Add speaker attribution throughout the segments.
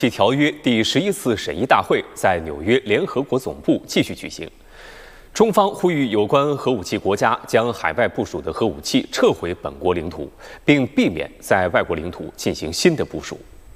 Speaker 1: 其条约第11次审议大会在纽约联合国总部继续举行。中方呼吁有关核武器国家将海外部署的核武器撤回本国领土，并避免在外国领土进行新的部署。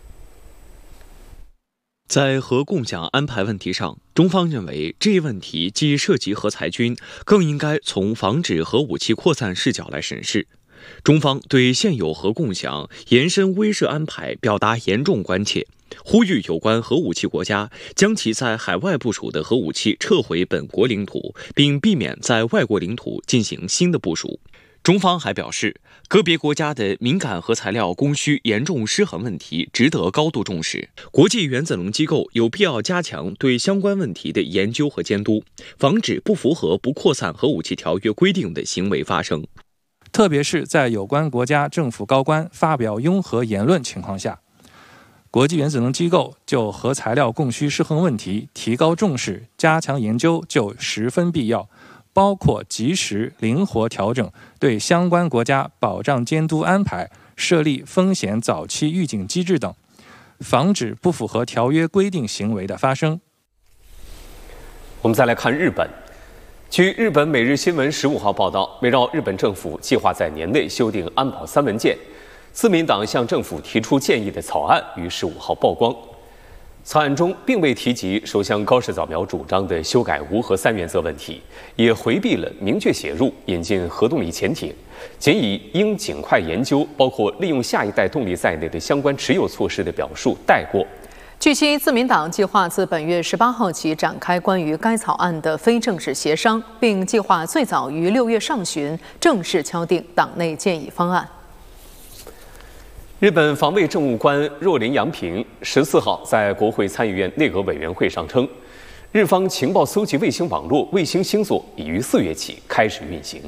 Speaker 2: 在核共享安排问题上，中方认为这一问题既涉及核裁军，更应该从防止核武器扩散视角来审视。中方对现有核共享延伸威慑安排表达严重关切，呼吁有关核武器国家将其在海外部署的核武器撤回本国领土，并避免在外国领土进行新的部署。中方还表示，个别国家的敏感核材料供需严重失衡问题值得高度重视，国际原子能机构有必要加强对相关问题的研究和监督，防止不符合不扩散核武器条约规定的行为发生。
Speaker 3: 特别是在有关国家政府高官发表拥核言论情况下，国际原子能机构就核材料供需失衡问题提高重视、加强研究就十分必要，包括及时灵活调整对相关国家保障监督安排，设立风险早期预警机制等，防止不符合条约规定行为的发生。
Speaker 1: 我们再来看日本。据日本每日新闻15号报道，围绕日本政府计划在年内修订安保3文件，自民党向政府提出建议的草案于15号曝光。草案中并未提及首相高市早苗主张的修改无核3原则问题，也回避了明确写入引进核动力潜艇，仅以应尽快研究包括利用下一代动力在内的相关持有措施的表述带过。
Speaker 4: 据悉，自民党计划自本月18号起展开关于该草案的非正式协商，并计划最早于6月上旬正式敲定党内建议方案。
Speaker 1: 日本防卫政务官若林洋平14号在国会参议院内阁委员会上称，日方情报搜集卫星网络卫星星座已于4月起开始运行。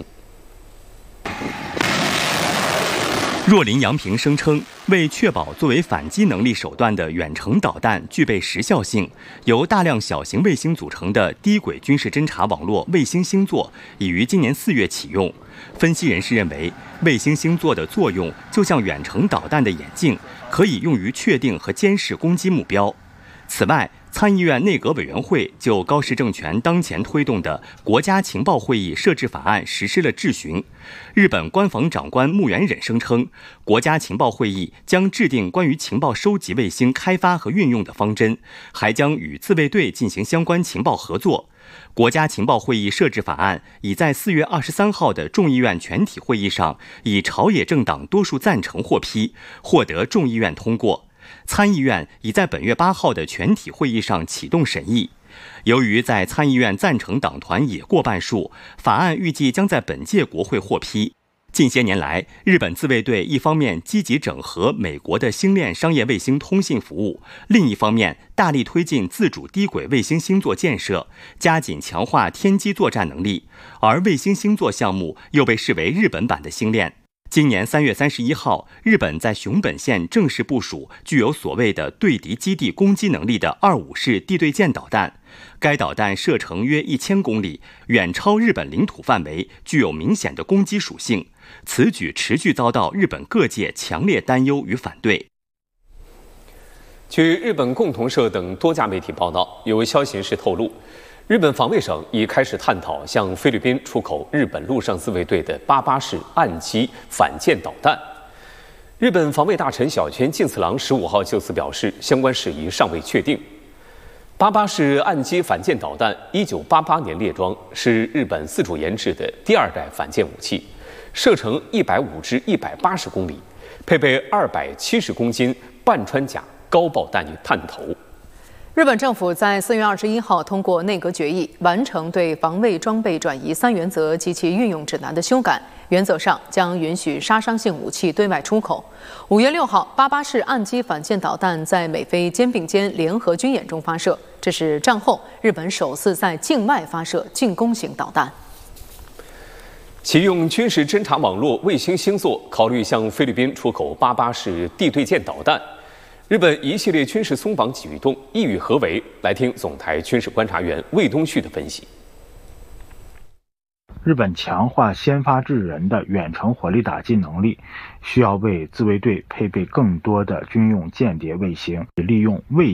Speaker 5: 若林洋平声称，为确保作为反击能力手段的远程导弹具备时效性，由大量小型卫星组成的低轨军事侦察网络卫星星座已于今年4月启用。分析人士认为，卫星星座的作用就像远程导弹的眼镜，可以用于确定和监视攻击目标。此外，参议院内阁委员会就高市政权当前推动的国家情报会议设置法案实施了质询。日本官房长官木原忍声称，国家情报会议将制定关于情报收集卫星开发和运用的方针，还将与自卫队进行相关情报合作。国家情报会议设置法案已在4月23号的众议院全体会议上以朝野政党多数赞成获批，获得众议院通过。参议院已在本月8号的全体会议上启动审议。由于在参议院赞成党团也过半数，法案预计将在本届国会获批。近些年来，日本自卫队一方面积极整合美国的星链商业卫星通信服务，另一方面大力推进自主低轨卫星星座建设，加紧强化天基作战能力，而卫星星座项目又被视为日本版的星链。今年3月31号，日本在熊本县正式部署具有所谓的对敌基地攻击能力的25式地对舰导弹。该导弹射程约1000公里，远超日本领土范围，具有明显的攻击属性。此举持续遭到日本各界强烈担忧与反对。
Speaker 1: 据日本共同社等多家媒体报道，有消息人士透露，日本防卫省已开始探讨向菲律宾出口日本陆上自卫队的88式岸基反舰导弹。日本防卫大臣小泉进次郎15号就此表示，相关事宜尚未确定。88式岸基反舰导弹1988年列装，是日本自主研制的第2代反舰武器，射程150至180公里，配备270公斤半穿甲高爆弹弹头。
Speaker 4: 日本政府在4月21号通过内阁决议，完成对防卫装备转移3原则及其运用指南的修改，原则上将允许杀伤性武器对外出口。5月6号，88式岸基反舰导弹在美菲肩并肩联合军演中发射，这是战后日本首次在境外发射进攻型导弹。
Speaker 1: 其用军事侦察网络卫星星座考虑向菲律宾出口88式地对舰导弹。日本一系列军事松绑举动意欲何为？来听总台军事观察员魏东旭的分析。
Speaker 6: 日本强化先发制人的远程火力打击能力，需要为自卫队配备更多的军用间谍卫星，利用卫